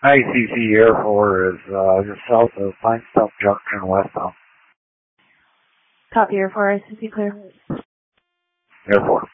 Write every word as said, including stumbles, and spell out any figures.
I C C Air four is uh, just south of Pine Stump Junction, westbound. Copy Air four, I C C clear. Air four.